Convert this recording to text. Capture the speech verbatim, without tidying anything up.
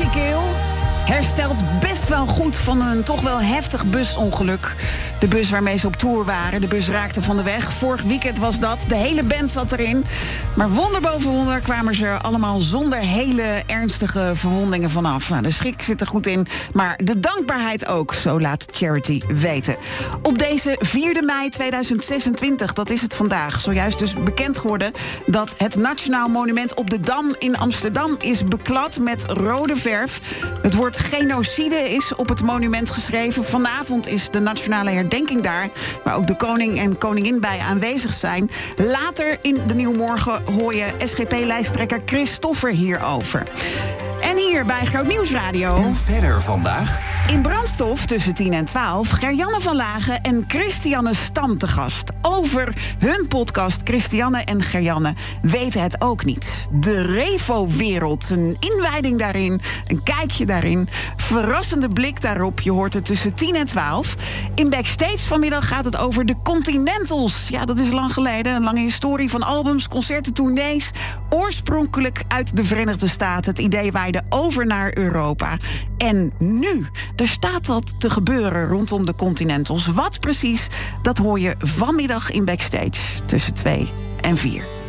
Keel herstelt best wel goed van een toch wel heftig busongeluk. De bus waarmee ze op tour waren, de bus raakte van de weg. Vorig weekend was dat, de hele band zat erin. Maar wonder boven wonder kwamen ze er allemaal zonder hele ernstige verwondingen vanaf. Nou, de schrik zit er goed in, maar de dankbaarheid ook, zo laat Charity weten. Op deze vierde mei tweeduizend zesentwintig, dat is het vandaag, zojuist dus bekend geworden dat het Nationaal Monument op de Dam in Amsterdam is beklad met rode verf. Het woord genocide is op het monument geschreven. Vanavond is de nationale herdenking daar, waar ook de koning en koningin bij aanwezig zijn. Later in de Nieuwmorgen hoor je S G P-lijsttrekker Christoffer hierover. En hier bij Groot Nieuws Radio. En verder vandaag. In Brandstof tussen tien en twaalf Gerjanne van Lagen en Christiane Stam te gast. Over hun podcast Christiane en Gerjanne weten het ook niet. De Revo-wereld, een inwijding daarin, een kijkje daarin. Verrassende blik daarop, je hoort het tussen tien en twaalf. In Backstage vanmiddag gaat het over de Continentals. Ja, dat is lang geleden, een lange historie van albums, concerten, tournees. Oorspronkelijk uit de Verenigde Staten. Het idee waaide over naar Europa. En nu, er staat wat te gebeuren rondom de Continentals. Wat precies, dat hoor je vanmiddag in Backstage tussen twee en vier.